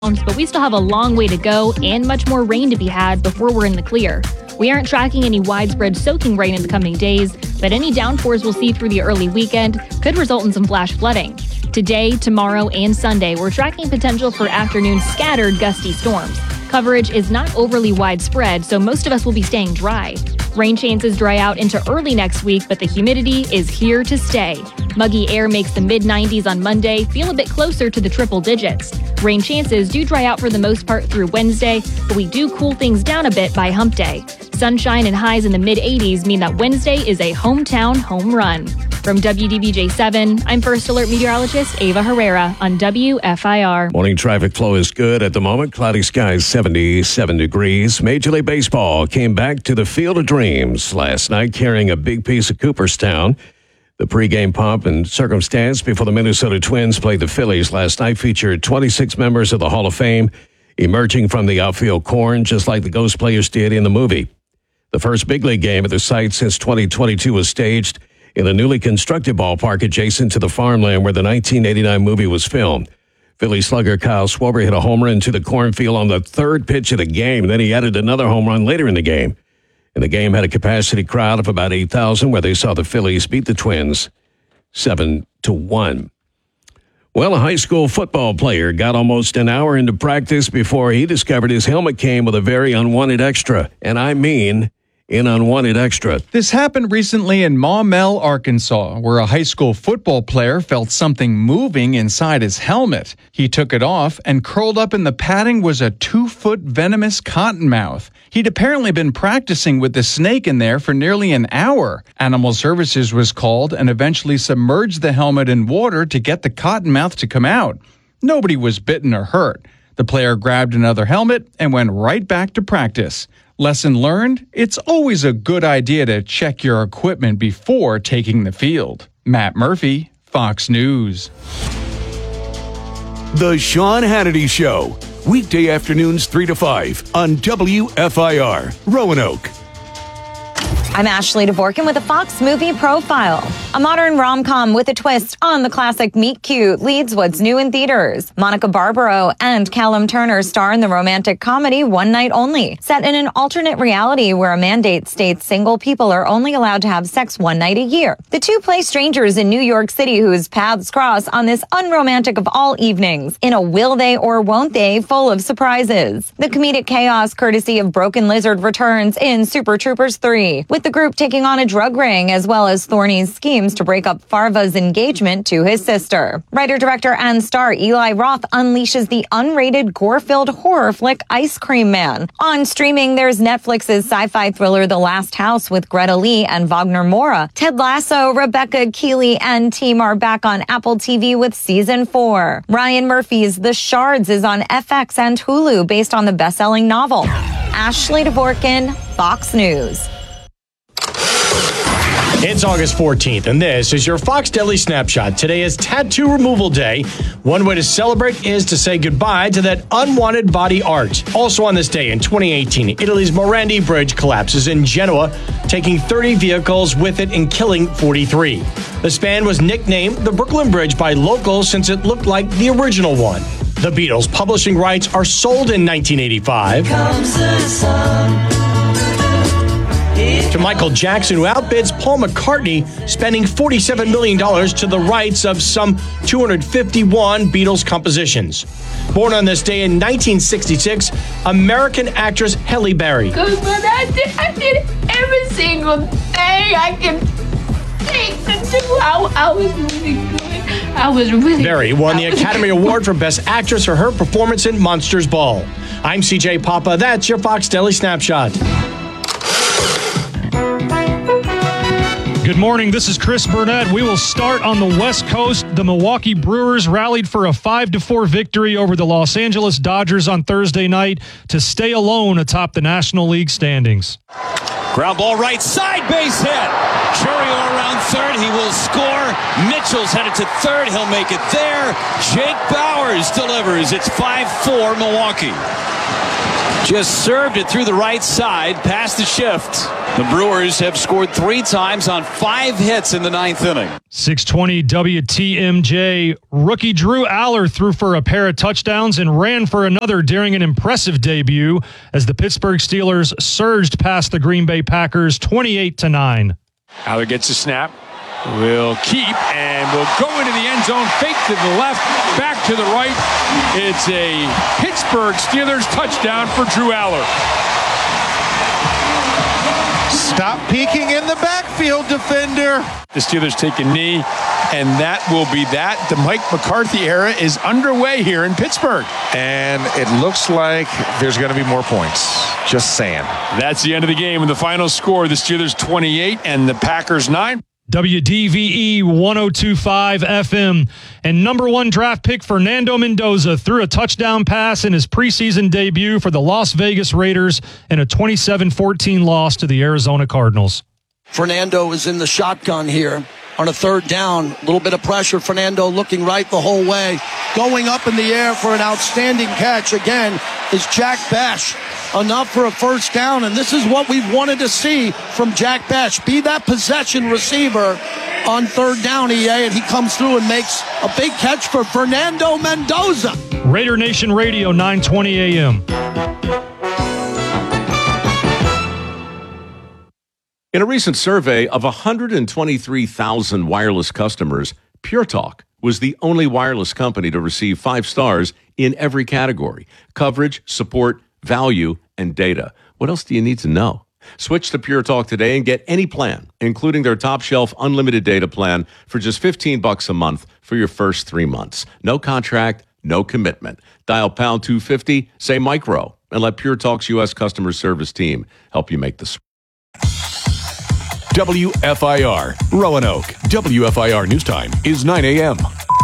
but we still have a long way to go and much more rain to be had before we're in the clear. We aren't tracking any widespread soaking rain in the coming days, but any downpours we'll see through the early weekend could result in some flash flooding. Today, tomorrow, and Sunday, we're tracking potential for afternoon scattered gusty storms. Coverage is not overly widespread, so most of us will be staying dry. Rain chances dry out into early next week, but the humidity is here to stay. Muggy air makes the mid-90s on Monday feel a bit closer to the triple digits. Rain chances do dry out for the most part through Wednesday, but we do cool things down a bit by hump day. Sunshine and highs in the mid-80s mean that Wednesday is a hometown home run. From WDBJ7, I'm First Alert Meteorologist Ava Herrera on WFIR. Morning traffic flow is good at the moment. Cloudy skies, 77 degrees. Major League Baseball came back to the Field of Dreams last night carrying a big piece of Cooperstown. The pregame pomp and circumstance before the Minnesota Twins played the Phillies last night featured 26 members of the Hall of Fame emerging from the outfield corn, just like the Ghost players did in the movie. The first big league game at the site since 2022 was staged in a newly constructed ballpark adjacent to the farmland where the 1989 movie was filmed. Philly slugger Kyle Schwarber hit a home run to the cornfield on the third pitch of the game. Then he added another home run later in the game. And the game had a capacity crowd of about 8,000 where they saw the Phillies beat the Twins 7-1. Well, a high school football player got almost an hour into practice before he discovered his helmet came with a very unwanted extra. And I mean an unwanted extra. This happened recently in Maumelle, Arkansas, where a high school football player felt something moving inside his helmet. He took it off, and curled up in the padding was a 2-foot venomous cottonmouth. He'd apparently been practicing with the snake in there for nearly an hour. Animal Services was called and eventually submerged the helmet in water to get the cottonmouth to come out. Nobody was bitten or hurt. The player grabbed another helmet and went right back to practice. Lesson learned, it's always a good idea to check your equipment before taking the field. Matt Murphy, Fox News. The Sean Hannity Show, weekday afternoons 3 to 5 on WFIR, Roanoke. I'm Ashley Dvorkin with a Fox Movie Profile. A modern rom-com with a twist on the classic Meet Cute leads what's new in theaters. Monica Barbaro and Callum Turner star in the romantic comedy One Night Only, set in an alternate reality where a mandate states single people are only allowed to have sex one night a year. The two play strangers in New York City whose paths cross on this unromantic of all evenings in a will they or won't they full of surprises. The comedic chaos courtesy of Broken Lizard returns in Super Troopers 3, with the group taking on a drug ring as well as Thorny's schemes to break up Farva's engagement to his sister. Writer, director, and star Eli Roth unleashes the unrated gore-filled horror flick Ice Cream Man. On streaming, there's Netflix's sci-fi thriller The Last House with Greta Lee and Wagner Moura. Ted Lasso, Rebecca Keeley, and team are back on Apple TV with Season 4. Ryan Murphy's The Shards is on FX and Hulu based on the best-selling novel. Ashley Dvorkin, Fox News. It's August 14th, and this is your Fox Daily Snapshot. Today is Tattoo Removal Day. One way to celebrate is to say goodbye to that unwanted body art. Also on this day in 2018, Italy's Morandi Bridge collapses in Genoa, taking 30 vehicles with it and killing 43. The span was nicknamed the Brooklyn Bridge by locals since it looked like the original one. The Beatles' publishing rights are sold in 1985. To Michael Jackson, who outbids Paul McCartney, spending $47 million to the rights of some 251 Beatles compositions. Born on this day in 1966, American actress Halle Berry. Because when I did every single thing I can think to do. I was really good. Berry won the Academy Award for Best Actress for her performance in Monsters Ball. I'm CJ Papa. That's your Fox Daily Snapshot. Good morning. This is Chris Burnett. We will start on the West Coast. The Milwaukee Brewers rallied for a 5-4 victory over the Los Angeles Dodgers on Thursday night to stay alone atop the National League standings. Ground ball right side, base hit. Chourio around third. He will score. Mitchell's headed to third. He'll make it there. Jake Bauers delivers. It's 5-4 Milwaukee. Just served it through the right side, past the shift. The Brewers have scored 3 times on 5 hits in the 9th inning. 620 WTMJ. Rookie Drew Aller threw for a pair of touchdowns and ran for another during an impressive debut as the Pittsburgh Steelers surged past the Green Bay Packers 28-9. Aller gets a snap. Will keep and will go into the end zone. Fake to the left, back to the right. It's a Pittsburgh Steelers touchdown for Drew Aller. Stop peeking in the backfield, defender. The Steelers take a knee, and that will be that. The Mike McCarthy era is underway here in Pittsburgh. And it looks like there's going to be more points. Just saying. That's the end of the game. And the final score, the Steelers 28 and the Packers 9. WDVE 102.5 FM. And number 1 draft pick Fernando Mendoza threw a touchdown pass in his preseason debut for the Las Vegas Raiders in a 27-14 loss to the Arizona Cardinals. Fernando is in the shotgun here on a 3rd down. A little bit of pressure. Fernando looking right the whole way. Going up in the air for an outstanding catch again is Jack Bash. Enough for a 1st down, and this is what we've wanted to see from Jack Bash. Be that possession receiver on 3rd down, EA, and he comes through and makes a big catch for Fernando Mendoza. Raider Nation Radio, 920 AM. In a recent survey of 123,000 wireless customers, Pure Talk was the only wireless company to receive 5 stars in every category: coverage, support, value, and data. What else do you need to know? Switch to Pure Talk today and get any plan, including their top shelf unlimited data plan for just $15 a month for your first 3 months. No contract, no commitment. Dial pound 250, say micro, and let Pure Talk's U.S. customer service team help you make the switch. WFIR, Roanoke. WFIR News Time is 9 a.m.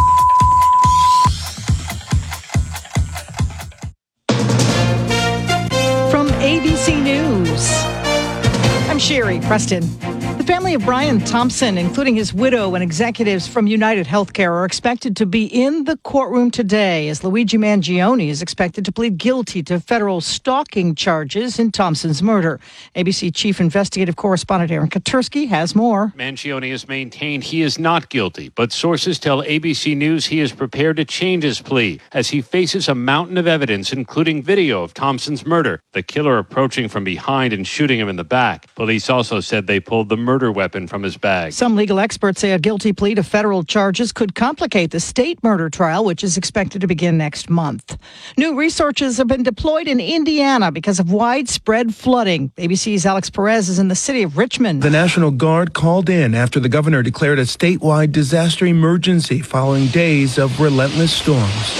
From ABC News, I'm Sherry Preston. The family of Brian Thompson, including his widow and executives from United Healthcare, are expected to be in the courtroom today as Luigi Mangione is expected to plead guilty to federal stalking charges in Thompson's murder. ABC Chief Investigative Correspondent Aaron Katersky has more. Mangione has maintained he is not guilty, but sources tell ABC News he is prepared to change his plea as he faces a mountain of evidence, including video of Thompson's murder, the killer approaching from behind and shooting him in the back. Police also said they pulled the murder weapon from his bag. Some legal experts say a guilty plea to federal charges could complicate the state murder trial, which is expected to begin next month. New resources have been deployed in Indiana because of widespread flooding. ABC's Alex Perez is in the city of Richmond. The National Guard called in after the governor declared a statewide disaster emergency following days of relentless storms.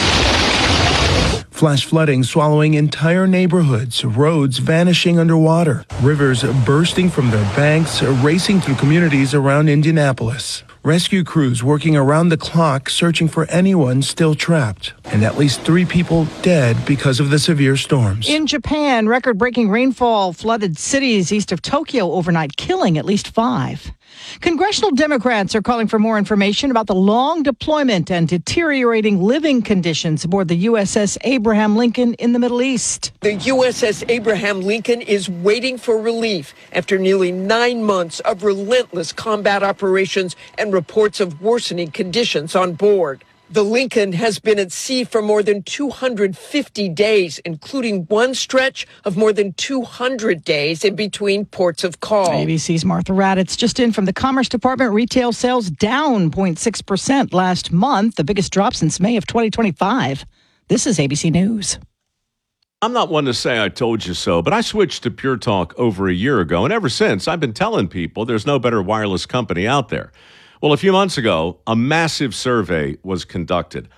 Flash flooding swallowing entire neighborhoods, roads vanishing underwater, rivers bursting from their banks, racing through communities around Indianapolis. Rescue crews working around the clock searching for anyone still trapped, and at least 3 people dead because of the severe storms. In Japan, record-breaking rainfall flooded cities east of Tokyo overnight, killing at least 5. Congressional Democrats are calling for more information about the long deployment and deteriorating living conditions aboard the USS Abraham Lincoln in the Middle East. The USS Abraham Lincoln is waiting for relief after nearly 9 months of relentless combat operations and reports of worsening conditions on board. The Lincoln has been at sea for more than 250 days, including one stretch of more than 200 days in between ports of call. ABC's Martha Raddatz just in from the Commerce Department. Retail sales down 0.6% last month, the biggest drop since May of 2025. This is ABC News. I'm not one to say I told you so, but I switched to Pure Talk over a year ago, and ever since, I've been telling people there's no better wireless company out there. Well, a few months ago, a massive survey was conducted.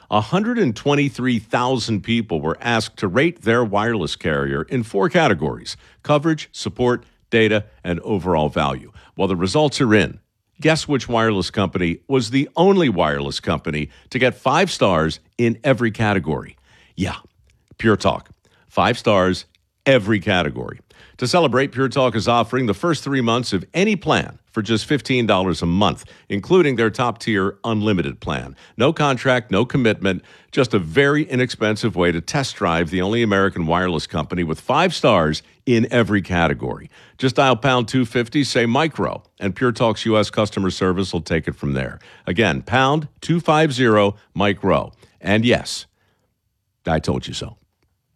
123,000 people were asked to rate their wireless carrier in 4 categories: coverage, support, data, and overall value. Well, the results are in. Guess which wireless company was the only wireless company to get 5 stars in every category? Yeah, Pure Talk. 5 stars, every category. To celebrate, Pure Talk is offering the first 3 months of any plan for just $15 a month, including their top-tier unlimited plan. No contract, no commitment, just a very inexpensive way to test drive the only American wireless company with 5 stars in every category. Just dial pound 250, say micro, and Pure Talk's U.S. customer service will take it from there. Again, pound 250 micro. And yes, I told you so.